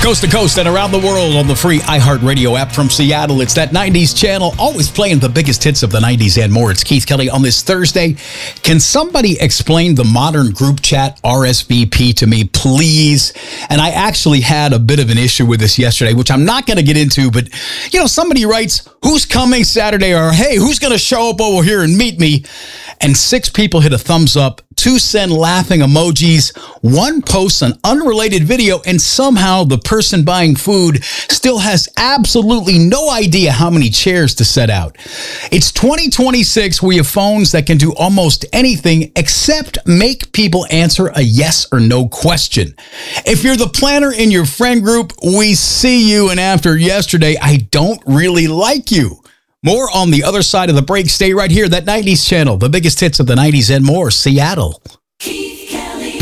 Coast to coast and around the world on the free iHeartRadio app from Seattle. It's that 90s channel, always playing the biggest hits of the 90s and more. It's Keith Kelly on this Thursday. Can somebody explain the modern group chat RSVP to me, please? And I actually had a bit of an issue with this yesterday, which I'm not going to get into, but, somebody writes, who's coming Saturday? Or, hey, who's going to show up over here and meet me? And 6 people hit a thumbs up, 2 send laughing emojis, 1 posts an unrelated video, and somehow the person buying food still has absolutely no idea how many chairs to set out. It's 2026. We have phones that can do almost anything except make people answer a yes or no question. If you're the planner in your friend group, we see you, and after yesterday, I don't really like you. More on the other side of the break. Stay right here. That 90s channel, the biggest hits of the 90s and more. Seattle. Keith Kelly.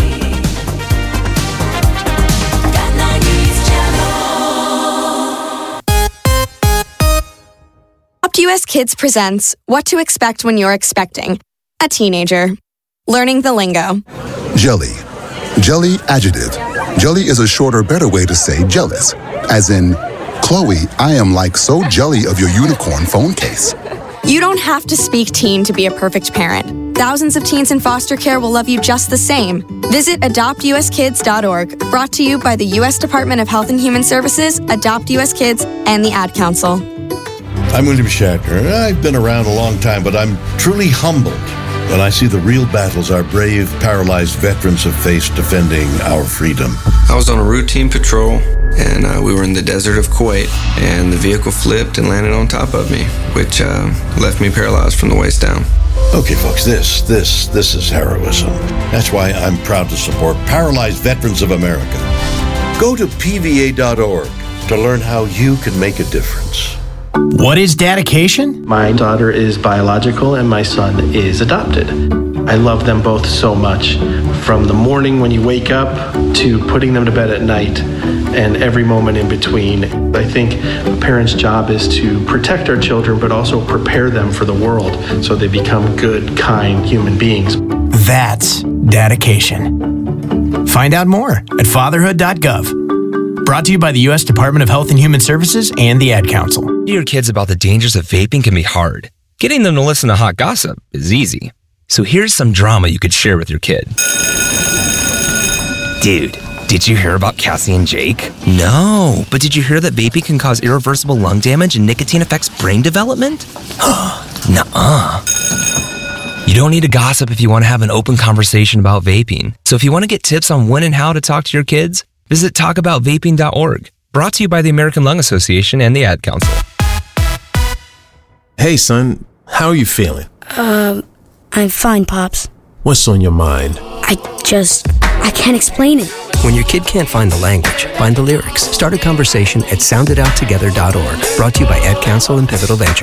That 90s channel. Adopt US Kids presents What to Expect When You're Expecting a Teenager. Learning the lingo. Jelly. Jelly adjective. Jelly is a shorter, better way to say jealous. As in, Chloe, I am like so jelly of your unicorn phone case. You don't have to speak teen to be a perfect parent. Thousands of teens in foster care will love you just the same. Visit adoptuskids.org, brought to you by the U.S. Department of Health and Human Services, Adopt US Kids, and the Ad Council. I'm William Shatner. I've been around a long time, but I'm truly humbled when I see the real battles our brave, paralyzed veterans have faced defending our freedom. I was on a routine patrol, and we were in the desert of Kuwait, and the vehicle flipped and landed on top of me, which left me paralyzed from the waist down. Okay, folks, this is heroism. That's why I'm proud to support Paralyzed Veterans of America. Go to pva.org to learn how you can make a difference. What is dedication? My daughter is biological and my son is adopted. I love them both so much, from the morning when you wake up to putting them to bed at night and every moment in between. I think a parent's job is to protect our children, but also prepare them for the world so they become good, kind human beings. That's dedication. Find out more at fatherhood.gov. Brought to you by the U.S. Department of Health and Human Services and the Ad Council. Talking to your kids about the dangers of vaping can be hard. Getting them to listen to hot gossip is easy. So here's some drama you could share with your kid. Dude, did you hear about Cassie and Jake? No, but did you hear that vaping can cause irreversible lung damage and nicotine affects brain development? Nuh-uh. You don't need to gossip if you want to have an open conversation about vaping. So if you want to get tips on when and how to talk to your kids, visit talkaboutvaping.org. Brought to you by the American Lung Association and the Ad Council. Hey, son, how are you feeling? I'm fine, Pops. What's on your mind? I can't explain it. When your kid can't find the language, find the lyrics. Start a conversation at sounditouttogether.org. Brought to you by Ad Council and Pivotal Ventures.